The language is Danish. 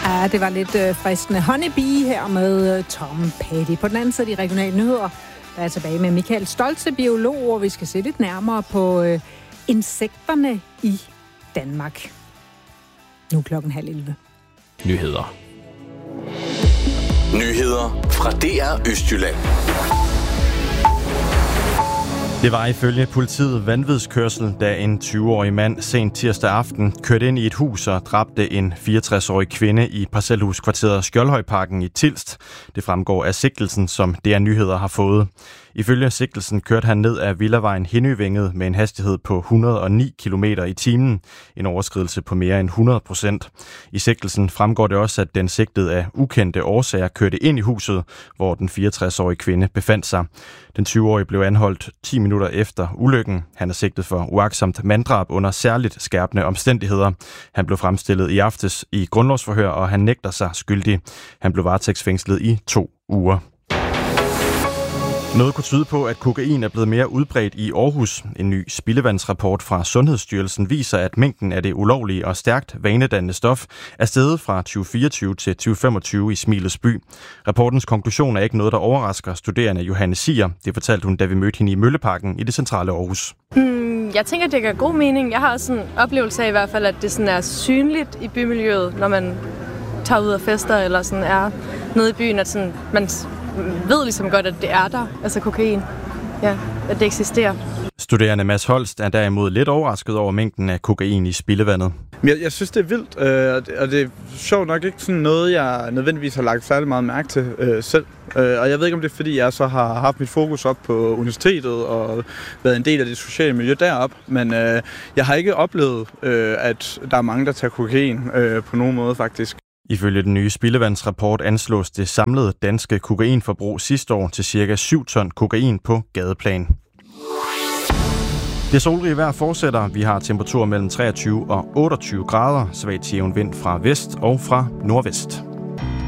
Ja, det var lidt fristende. Honeybee her med Tom Petty. På den anden side de regionale nyheder, der er tilbage med Michael Stoltze, biolog, og vi skal se lidt nærmere på insekterne i Danmark. Nu 10:30. Nyheder. Nyheder fra DR Østjylland. Det var ifølge politiet vanvidskørsel, da en 20-årig mand sent tirsdag aften kørte ind i et hus og dræbte en 64-årig kvinde i parcelhuskvarteret Skjoldhøjparken i Tilst. Det fremgår af sigtelsen, som DR Nyheder har fået. Ifølge sigtelsen kørte han ned ad Villavejen Hindøvænget med en hastighed på 109 km i timen. En overskridelse på mere end 100%. I sigtelsen fremgår det også, at den sigtede af ukendte årsager kørte ind i huset, hvor den 64-årige kvinde befandt sig. Den 20-årige blev anholdt 10 minutter efter ulykken. Han er sigtet for uagtsomt manddrab under særligt skærpende omstændigheder. Han blev fremstillet i aftes i grundlovsforhør, og han nægter sig skyldig. Han blev varetægtsfængslet i 2 uger. Noget kunne tyde på, at kokain er blevet mere udbredt i Aarhus. En ny spildevandsrapport fra Sundhedsstyrelsen viser, at mængden af det ulovlige og stærkt vanedannende stof er steget fra 2024 til 2025 i Smilets by. Rapportens konklusion er ikke noget, der overrasker studerende Johanne Siger. Det fortalte hun, da vi mødte hende i Mølleparken i det centrale Aarhus. Jeg tænker, det giver god mening. Jeg har også en oplevelse af i hvert fald, at det sådan er synligt i bymiljøet, når man tager ud af fester eller sådan er nede i byen, at sådan, man ved ligesom godt, at det er der, altså kokain, ja, at det eksisterer. Studerende Mads Holst er derimod lidt overrasket over mængden af kokain i spildevandet. Jeg synes, det er vildt, og det er sjovt nok ikke sådan noget, jeg nødvendigvis har lagt særlig meget mærke til selv. Og jeg ved ikke, om det er, fordi jeg så har haft mit fokus op på universitetet og været en del af det sociale miljø deroppe. Men jeg har ikke oplevet, at der er mange, der tager kokain på nogen måde faktisk. Ifølge den nye spildevandsrapport anslås det samlede danske kokainforbrug sidste år til ca. 7 ton kokain på gadeplan. Det solrige vejr fortsætter. Vi har temperaturer mellem 23 og 28 grader. Svag til jævn vind fra vest og fra nordvest.